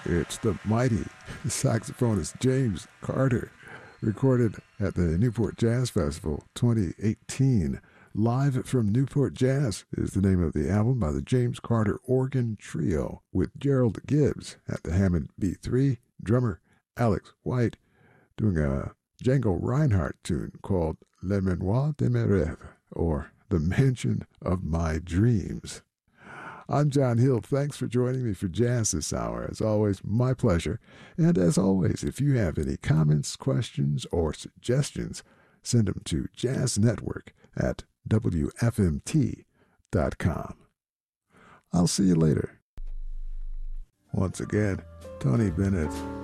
It's the mighty saxophonist James Carter, recorded at the Newport Jazz Festival 2018. Live from Newport Jazz is the name of the album by the James Carter Organ Trio, with Gerald Gibbs at the Hammond B3, drummer Alex White doing a Django Reinhardt tune called Le Manoir de mes rêves, or The Mansion of My Dreams. I'm John Hill. Thanks for joining me for Jazz this hour. As always, my pleasure. And as always, if you have any comments, questions, or suggestions, send them to jazznetwork@wfmt.com. I'll see you later. Once again, Tony Bennett.